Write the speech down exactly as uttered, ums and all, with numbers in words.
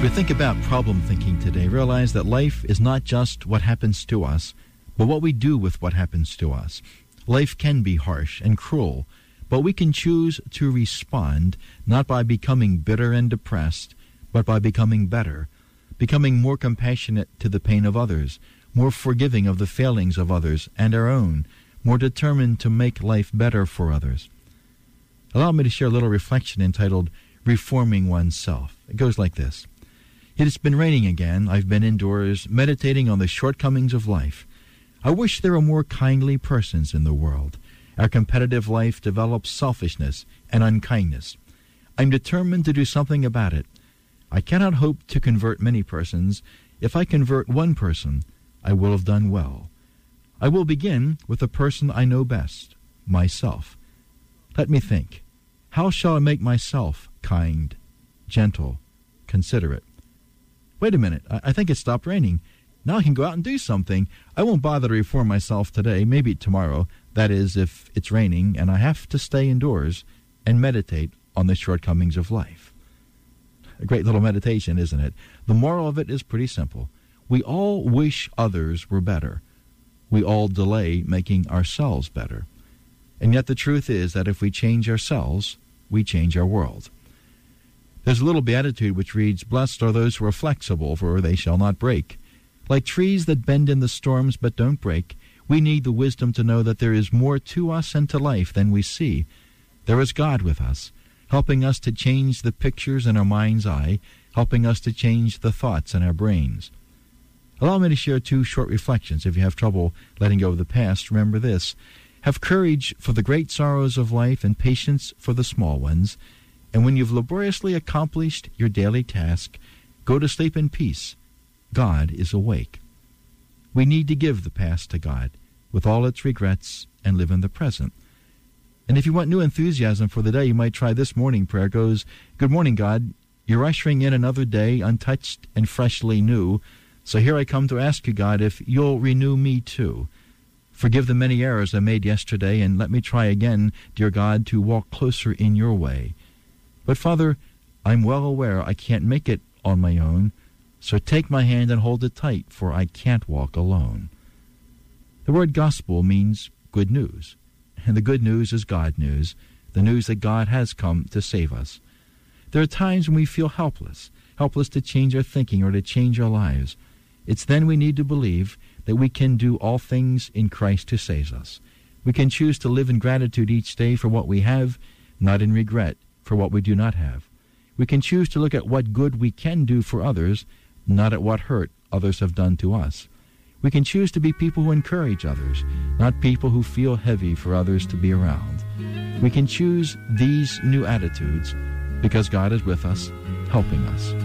we think about problem thinking today, realize that life is not just what happens to us, but what we do with what happens to us. Life can be harsh and cruel, but we can choose to respond not by becoming bitter and depressed, but by becoming better, becoming more compassionate to the pain of others, more forgiving of the failings of others and our own, more determined to make life better for others. Allow me to share a little reflection entitled Reforming Oneself. It goes like this. It has been raining again. I've been indoors, meditating on the shortcomings of life. I wish there were more kindly persons in the world. Our competitive life develops selfishness and unkindness. I'm determined to do something about it. I cannot hope to convert many persons. If I convert one person, I will have done well. I will begin with the person I know best, myself. Let me think. How shall I make myself kind, gentle, considerate? Wait a minute, I, I think it stopped raining. Now I can go out and do something. I won't bother to reform myself today, maybe tomorrow. That is, if it's raining and I have to stay indoors and meditate on the shortcomings of life. A great little meditation, isn't it? The moral of it is pretty simple. We all wish others were better. We all delay making ourselves better. And yet the truth is that if we change ourselves, we change our world. There's a little beatitude which reads, "Blessed are those who are flexible, for they shall not break." Like trees that bend in the storms but don't break, we need the wisdom to know that there is more to us and to life than we see. There is God with us, helping us to change the pictures in our mind's eye, helping us to change the thoughts in our brains. Allow me to share two short reflections. If you have trouble letting go of the past, remember this. Have courage for the great sorrows of life and patience for the small ones. And when you've laboriously accomplished your daily task, go to sleep in peace. God is awake. We need to give the past to God with all its regrets and live in the present. And if you want new enthusiasm for the day, you might try this morning prayer. It goes, "Good morning, God. You're ushering in another day, untouched and freshly new. So here I come to ask you, God, if you'll renew me too. Forgive the many errors I made yesterday, and let me try again, dear God, to walk closer in your way. But, Father, I'm well aware I can't make it on my own, so take my hand and hold it tight, for I can't walk alone." The word gospel means good news, and the good news is God news, the news that God has come to save us. There are times when we feel helpless, helpless to change our thinking or to change our lives. It's then we need to believe that we can do all things in Christ who saves us. We can choose to live in gratitude each day for what we have, not in regret for what we do not have. We can choose to look at what good we can do for others, not at what hurt others have done to us. We can choose to be people who encourage others, not people who feel heavy for others to be around. We can choose these new attitudes because God is with us, helping us.